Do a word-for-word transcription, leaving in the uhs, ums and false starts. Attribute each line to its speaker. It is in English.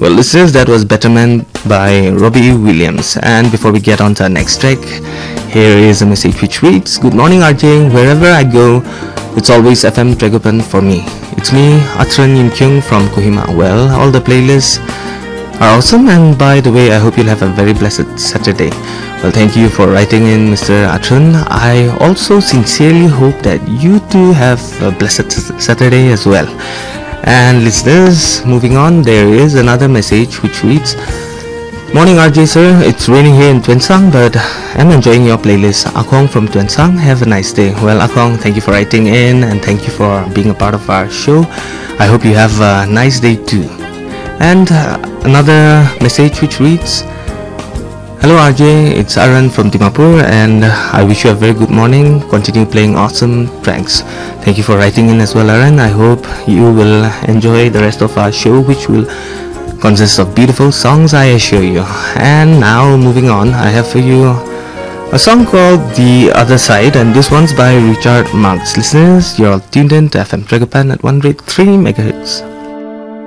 Speaker 1: Well, listeners, that was Better Man by Robbie Williams. And before we get on to our next track, here is a message which reads, Good morning R J, wherever I go, it's always F M Dragopan for me. It's me, Atran Yimkyung from Kohima. Well, all the playlists are awesome, and by the way, I hope you'll have a very blessed Saturday. Well, thank you for writing in, Mister Atran. I also sincerely hope that you too have a blessed Saturday as well. And listeners, moving on, there is another message which reads, Morning R J sir, it's raining here in Tuensang, but I'm enjoying your playlist. Akong from Tuensang, have a nice day. Well, Akong, thank you for writing in and thank you for being a part of our show. I hope you have a nice day too. And uh, another message which reads, Hello R J, it's Aran from Dimapur and I wish you a very good morning. Continue playing awesome tracks. Thank you for writing in as well, Aran. I hope you will enjoy the rest of our show, which will consist of beautiful songs, I assure you. And now moving on, I have for you a song called The Other Side, and this one's by Richard Marx. Listeners, you're all tuned in to F M Dragopan at one oh three megahertz.